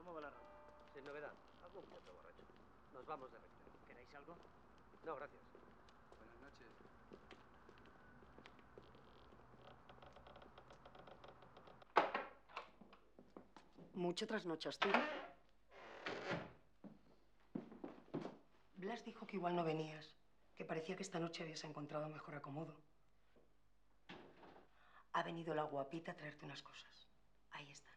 ¿Cómo va la ronda? Sin novedad. Algún que otro borracho. Nos vamos de recreo. ¿Queréis algo? No, gracias. Buenas noches. Mucho trasnochas tú. Blas dijo que igual no venías, que parecía que esta noche habías encontrado mejor acomodo. Ha venido la guapita a traerte unas cosas. Ahí está.